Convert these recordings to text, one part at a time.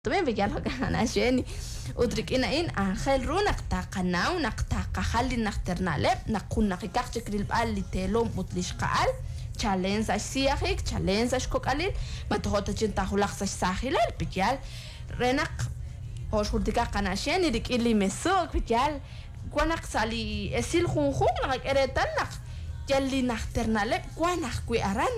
También veía lo que ana sheni utrikina in angel runak taqanau naqtaqahali naqternale naqunna qikaqche kril bali telo mutlishqal challenge siyaxik challenge kokalil matota chinta hulaqsa sahilal pikyal renak hoshurtika qana sheni rikili mesok pikyal kwanaq sali esil khunkhun naqeretanaq jalli naqternale kwanaq kui aran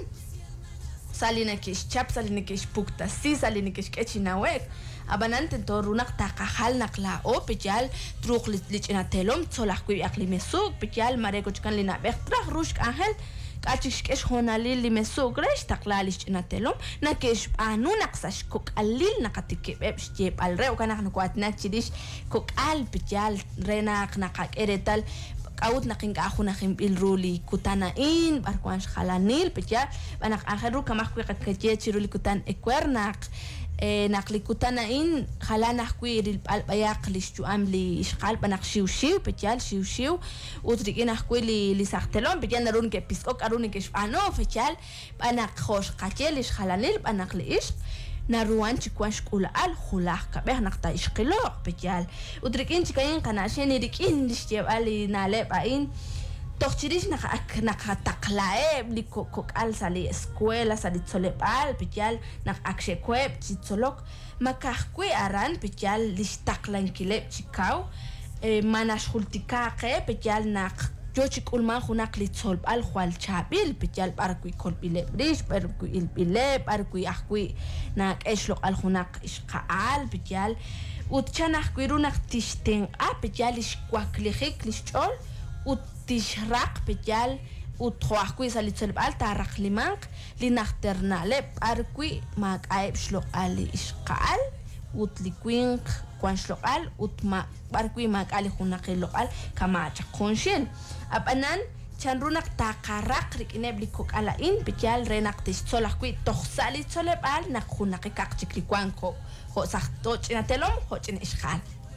salina kish chap salina kish pukta si salina kish kechinawek abanante torunak taqahal naqla o pijal truq lichina telom tsolaq kui aqli mesuk pijal mareko chkan lina bektra rushk angel kachish kesh honali li mesuk resh taqla lichina telom nakesh anu naqsash kok alil naqatike bebshjeb alre o kanaq nukwatnak chidish kok al pijal renaq naqak eretal out naqin kahuna khimbil ruli kutana in barkwansh khalanil pija banak akhiru kamak qatkaje chiruli kutan ekwernak naqli kutana in khalana khwiril bayaq lishu amli ishqal banak shiw pijal shiw utrikina khwili li saqtelon pija narun ke piskok arun ke shano pijal banak khosh qatel ish khalanil banak li ish naruan chikwash kula al khulaq kabeh naqta ishqilo pijal udrikin chikayin qanashen irikin dishjeb ali nale bain tochirish naqa taqlae liko kok al sali escuela sali tsolebal pijal naq akshekweb chitsolok makaqkui aran pijal lishtaqlan kileb chikaw manash khultikaqe pijal naq Jochik ulman hunak litsolb al khwal chabil pijal barkui kolbile brish barkui ilbile barkui ahkui nak eshlo al hunak ishqaal pijal utchanaq kuirunak tishten a pijal ishkwaklijik lishchol utishraq pijal utkhwakui salitsolb al taraq limanq linaqternale barkui mak aibshlo al ishqaal utlikwinq kwanshloqal utma barkui mak ali hunaqil kama chaqonshin abanan chanrunak taqaraq rikinebli kok ala in pijal renak tsolaq kui toxsali tsolebal nak hunaqi kaqchiklikwanko ho saqto chinatelom ho chin ishqal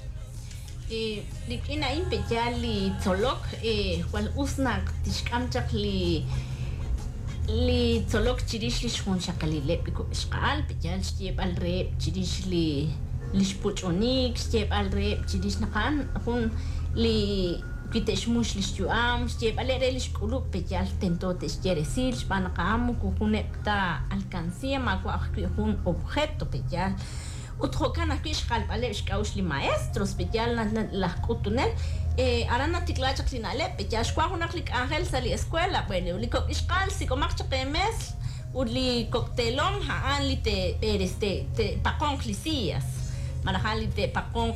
rikina in pijal li tsolok wal usnak tishkamchaq li tsolok chirish li shun shaqalile biko ishqal pijal shtiebal re chirish li lishpuchonik shtiebal re chirish naqan hun li kitesh mush lishtuam shtieb alere lishkulu pejal tentote shjeresil shpanaqamu kuhunekta alcancía makwa un objeto pejal utrokan akish qalb ale shkaush li maestros pejal la kutunel arana tiklachak linale pejal shkwahunaq lik angel sali escuela bueno likok ishqal sikomakchaqemes uli coctelom haan li te pereste te pakonclisias manajali te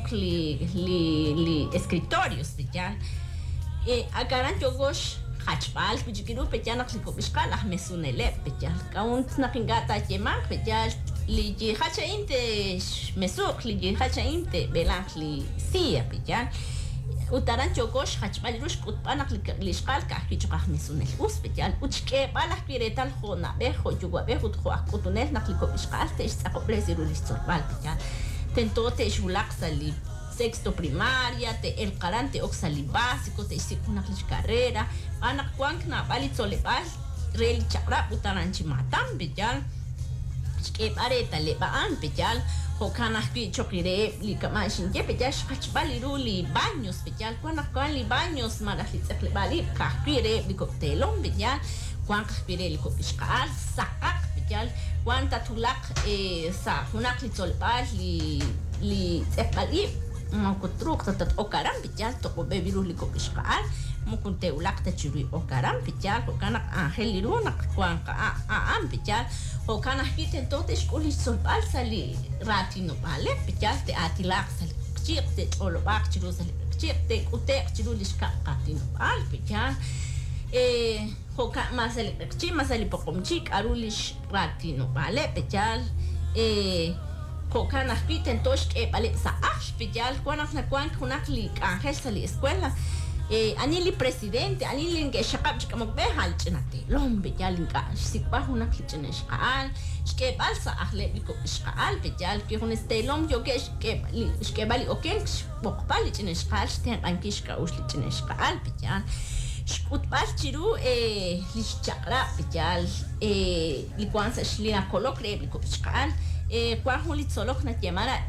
pakoncli escritorios pejal agaran jogosh hachbal pichikiru pejal naqliko bishqal ahmesunele pejal kaunt naqingata yema pejal li jihacha inte mesuk li jihacha inte belakli sia pejal utaran jogosh hachbal rush kutpanak lishqal kahkichqa ahmesunel us pejal uchke balak piretal khona bejo jugwa bejo kutunel naqliko bishqal te isaqobresiru listorbal pejal tentote shulaq sali sexto primaria te el qarante oxali básico te sikuna carrera ana kwankna bali tsolebal rel chaqra utaranchi matam bejal ske pareta le baan bejal hokana ki chokire li kama shinje bejal shachbali ruli baños bejal kwana kwali baños marahli tsekle bali kahpire li koktelom bejal kwan kahpire li kopishqal saqaq bejal kwan tatulaq sa hunak li tsolebal li tsekbali mukutruq tatat okaram pijal to bebiru liko ishqal mukunte ulaqta chiri okaram pijal kana angel liruna kwanqa am pijal o kana hiten tote shkuli solbal sali ratino vale pijal te atilaq sali chirte olobaq chiru sali chirte ute chiru lishqa qatino al pijal hoka masali masali pokomchik arulish ratino vale pijal kokana piten tosh ke bale sa pijal kwanak na kwank hunak li angel sali escuela anili presidente anili nge shaqab chkamok be hal chinate lom pijal nka sikba hunak li chineshqal shke bal sa ahle liko ishqal pijal ki hun stelom yoge shke bali oken bokbal li chineshqal sten ankish ka us li chineshqal pijal shkut bal chiru li chaqra pijal li kwansa shlina kolok le liko ishqal kwa huli tsolo na llamara